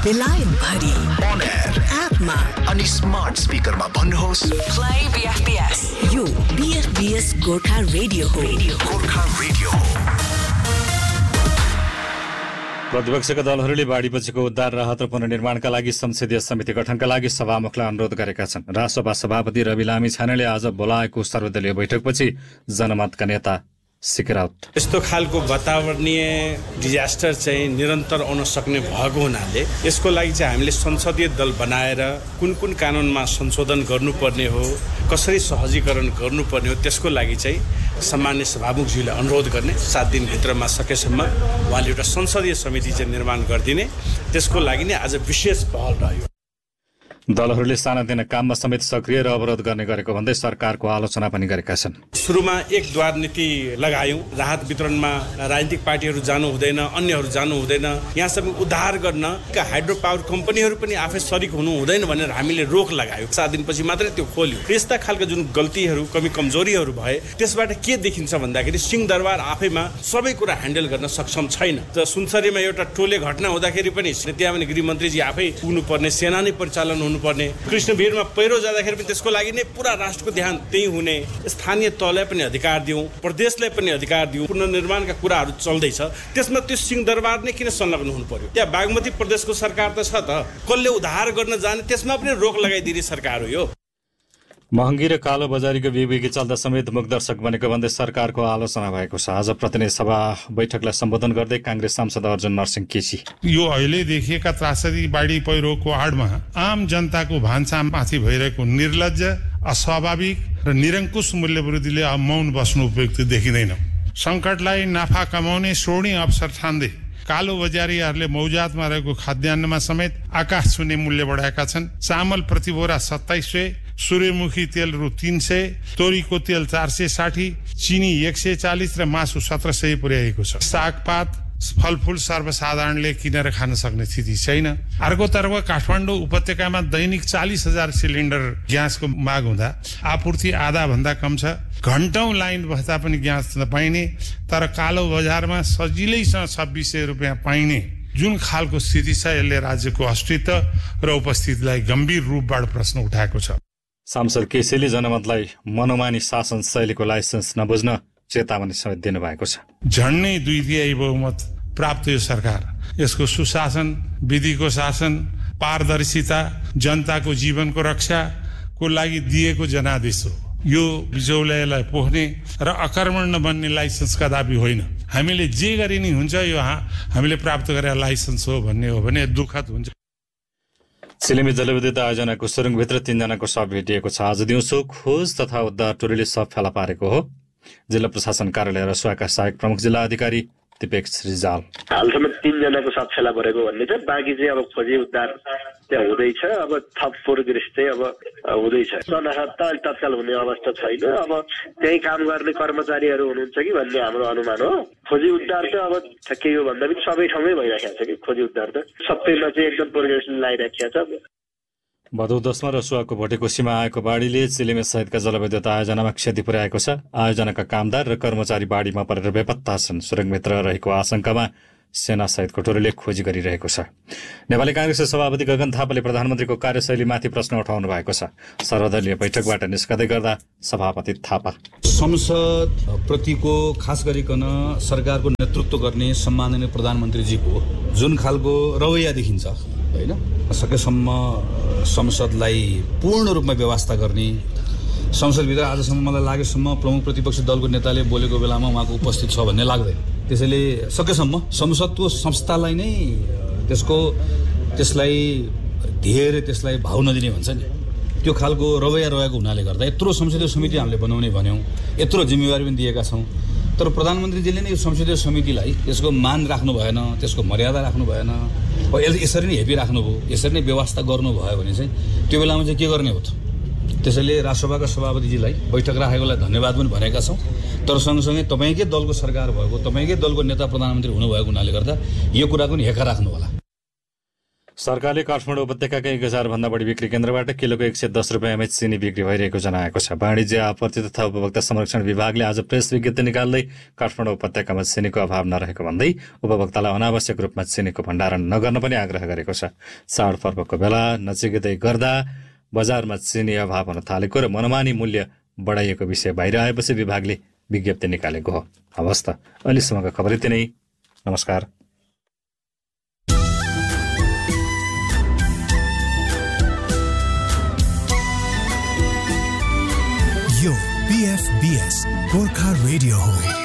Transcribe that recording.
बेलायत भरि on air एपमा अनि स्मार्ट स्पिकरमा भन्नुहोस् Play BFBS. यो BFBS गोर्खा रेडियो हो. गोर्खा रेडियो। प्रतिपक्षका दलहरूले बाढीपछिको उद्धार राहत र पुनर्निर्माणका लागि संसदीय समिति गठनका लागि सभामुखलाई अनुरोध गरेका छन्। रासपा सभापति रवि लामी छानेले आज बोलाएको सर्वदलीय बैठकपछि जनमतका नेता सिकराउट यस्तो खालको वातावरणीय डिजास्टर चाहिँ निरन्तर आउन सक्ने भएको हुनाले यसको लागि चाहिँ हामीले संसदीय दल बनाएर कुन कुन कानुनमा संशोधन गर्नुपर्ने हो, कसरी सहजीकरण गर्नुपर्ने हो, त्यसको लागि चाहिँ सम्मान्य सभामुखज्यूलाई अनुरोध गर्ने 7 दिनभित्रमा सकेसम्म उहाँले एउटा संसदीय समिति चाहिँ निर्माण गरिदिने, त्यसको लागि नै आज विशेष पहल रह्यो। दलहरूले सानातिना काममा समेत सक्रिय र अवरोध गर्ने गरेको भन्दै सरकारको आलोचना पनि गरेका छन्। सुरुमा एक द्वार नीति लगायौं, राहत वितरणमा राजनीतिक पार्टीहरू जानु हुँदैन, अन्यहरू जानु हुँदैन, यहाँसम्म उद्धार गर्न हाइड्रो पावर कम्पनीहरू पनि आफै सरिक हुनु हुँदैन भनेर हामीले रोक लगायौं। 7 दिनपछि मात्रै त्यो खोल्यो। यस्ता खालका जुन गल्तीहरू, कमी कमजोरीहरू भए त्यसबाट के देखिन्छ भन्दाखेरि सिंहदरबार आफैमा सबै कुरा ह्यान्डल गर्न सक्षम छैन। त सुनसरीमा एउटा टोले घटना हुँदाखेरि पनि त्यहाँ पनि गृहमन्त्रीजी आफै पुग्नुपर्ने, सेना नै परिचालन पर्ने, कृष्णवीरमा पहिरो जाँदाखेरि पनि त्यसको लागि नै पुरा राष्ट्रको ध्यान त्यही हुने, स्थानीय तहलाई पनि अधिकार दिउँ, प्रदेशलाई पनि अधिकार दिउँ, पुनर्निर्माणका कुराहरू चल्दैछ, त्यसमा त्यो सिंहदरबार नै किन संलग्न हुनु पर्यो? त्यहाँ बागमती प्रदेशको सरकार त छ त, कसले उद्धार गर्न जाने त्यसमा पनि रोक लगाइदिने सरकार हो यो। महँगी र कालो बजारीको बिबिकी चल्दा समेत मुखदर्शक बनेको भन्दै सरकारको आलोचना भएको छ। आज प्रतिनिधि सभा बैठकलाई सम्बोधन गर्दै कांग्रेस सांसद अर्जुन नरसिंह केसी यो अहिले देखिएका त्रासदी बाढी पहिरोको आडमा आम जनताको भान्सामाथि भइरहेको निर्लज्ज, अस्वाभाविक र निरङ्कुश मूल्यवृद्धिले मौन बस्नु उपयुक्त देखिँदैन। संकटलाई नाफा कमाउने स्वर्णीय अवसर ठान्दै कालो बजारीहरूले मौजातमा रहेको खाद्यान्नमा समेत आकाश छुने मूल्य बढाएका छन्। चामल प्रति बोरा 2700, सूर्यमुखी तेल रु 300, तोरीको तेल 460, चिनी 140 र मासु 1700 पुर्याएको छ। सागपात, फलफूल सर्वसाधारणले किनेर खान सक्ने स्थिति छैन। अर्कोतर्फ काठमाडौँ उपत्यकामा दैनिक 40,000 सिलिन्डर ग्यासको माग हुँदा आपूर्ति आधा भन्दा कम छ। घण्टौं लाइन बस्दा पनि ग्यास नपाइने, तर कालो बजारमा सजिलैसँग 2600 रुपियाँ पाइने जुन खालको स्थिति छ, यसले राज्यको अस्तित्व र उपस्थितिलाई गम्भीर रूपबाट प्रश्न उठाएको छ। सांसद केसीले जनमतलाई मनोमानी शासन शैलीको लाइसेन्स नबुझ्न चेतावनी समेत दिनुभएको छ। झन्डै 2/3 बहुमत प्राप्त यो सरकार, यसको सुशासन, विधिको शासन, पारदर्शिता, जनताको जीवनको रक्षाको लागि दिएको जनादेश हो। यो बिचौलियालाई पोख्ने र अकर्मण नबन्ने लाइसेन्स कदापि होइन। हामीले जे गरे नि हुन्छ, यो हामीले प्राप्त गरेका लाइसेन्स हो भन्ने हो भने दुःखद हुन्छ। सिलिमी जलविद्युत आयोजनाको सुरुङभित्र 3 जनाको शव भेटिएको छ। आज दिउँसो खोज तथा उद्धार टोलीले शव फेला पारेको हो। जिल्ला प्रशासन कार्यालय रसुवाका सहायक प्रमुख जिल्ला अधिकारी दिपेक श्रीजाल हालसम्म 3 जनाको शव फेला परेको भन्ने छ। बाँकी चाहिँ अब खोजी उद्धार त्यहाँ हुँदैछ। अब थप प्रोग्रेस चाहिँ अब हुँदैछ। सनाहता तत्काल हुने अवस्था छैन। अब त्यही काम गर्ने कर्मचारीहरू हुनुहुन्छ कि भन्ने हाम्रो अनुमान हो। खोजी उद्धार त अब ठ्याक्कै यो भन्दा पनि सबै ठाउँमै भइरहेको छ कि खोजी उद्धार त सबैमा चाहिँ एकदम प्रोग्रेस लागिरहेको छ। भदौ 10मा रसुवाको भोटेकोसीमा आएको बाढीले चिलिमे सहितका जलविद्युत आयोजनामा क्षति पुर्याएको छ। आयोजनाका कामदार र कर्मचारी बाढीमा परेर बेपत्ता छन्। सुरुङभित्र रहेको आशंकामा सेना सहितको टोलीले खोजी गरिरहेको छ। नेपाली कांग्रेस सभापति गगन थापाले प्रधानमन्त्रीको कार्यशैलीमाथि प्रश्न उठाउनु भएको छ। सर्वदलीय बैठकबाट निस्कँदै गर्दा सभापति थापा संसद प्रतिको खास गरिकन सरकारको नेतृत्व गर्ने सम्माननीय प्रधानमन्त्रीजीको जुन खालको रवैया देखिन्छ, होइन, सकेसम्म संसदलाई पूर्ण रूपमा व्यवस्था गर्ने, संसदभित्र आजसम्म मलाई लागेसम्म प्रमुख प्रतिपक्षी दलको नेताले बोलेको बेलामा उहाँको उपस्थित छ भन्ने लाग्दैन। त्यसैले सकेसम्म संसदको संस्थालाई नै त्यसलाई धेरै त्यसलाई भाव नदिने भन्छ नि, त्यो खालको रवैया रहेको हुनाले गर्दा यत्रो संसदीय समिति हामीले बनाउने भन्यौँ, यत्रो जिम्मेवारी पनि दिएका छौँ, तर प्रधानमन्त्रीजीले नै यो संसदीय समितिलाई त्यसको मान राख्नु भएन, त्यसको मर्यादा राख्नु भएन, यसरी नै हेपिराख्नुभयो, यसरी नै व्यवस्था गर्नुभयो भने चाहिँ त्यो बेलामा चाहिँ के गर्ने हो त? त्यसैले राष्ट्रसभाका सभापतिजीलाई बैठक राखेकोलाई धन्यवाद पनि भनेका छौँ। तर सँगसँगै तपाईँकै दलको सरकार भएको, तपाईँकै दलको नेता प्रधानमन्त्री हुनुभएको हुनाले गर्दा यो कुराको नि हेका राख्नु होला। सरकारले काठमाडौँ उपत्यकाका 1000 भन्दा बढी बिक्री केन्द्रबाट किलोको 110 रुपियाँ एमएच चिनी बिक्री भइरहेको जनाएको छ। वाणिज्य आपूर्ति तथा उपभोक्ता संरक्षण विभागले आज प्रेस विज्ञप्ति निकाल्दै काठमाडौँ उपत्यकामा चिनीको अभाव नरहेको भन्दै उपभोक्तालाई अनावश्यक रूपमा चिनीको भण्डारण नगर्न पनि आग्रह गरेको छ। चाडपर्वको बेला नजिकै गर्दा बजारमा चिनी अभाव हुन थालेको र मनमानी मूल्य बढाइएको विषय बाहिर आएपछि विभागले विज्ञप्ति निकालेको हो। हवस् त, अहिलेसम्मका खबर यति नै। नमस्कार। यो BFBS गोर्खा रेडियो हो।